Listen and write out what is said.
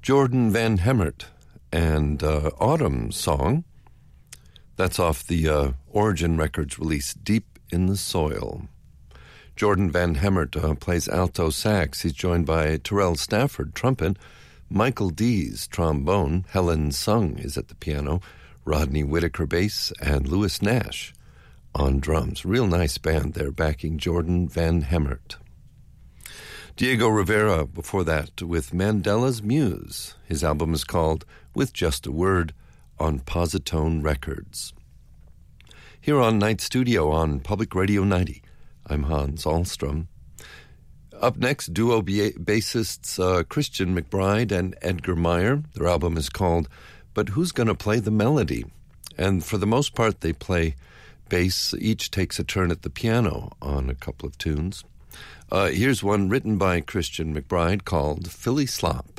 Jordan Van Hemert and Autumn Song. That's off the Origin Records release, Deep in the Soil. Jordan Van Hemert plays alto sax. He's joined by Terrell Stafford, trumpet, Michael Dees, trombone, Helen Sung is at the piano, Rodney Whitaker, bass, and Louis Nash on drums. Real nice band there backing Jordan Van Hemert. Diego Rivera before that with Mandela's Muse. His album is called With Just a Word on Positone Records. Here on Night Studio on Public Radio 90, I'm Hans Ahlstrom. Up next, duo bassists Christian McBride and Edgar Meyer. Their album is called But Who's Gonna Play the Melody? And for the most part, they play bass. Each takes a turn at the piano on a couple of tunes. Here's one written by Christian McBride called Philly Slop.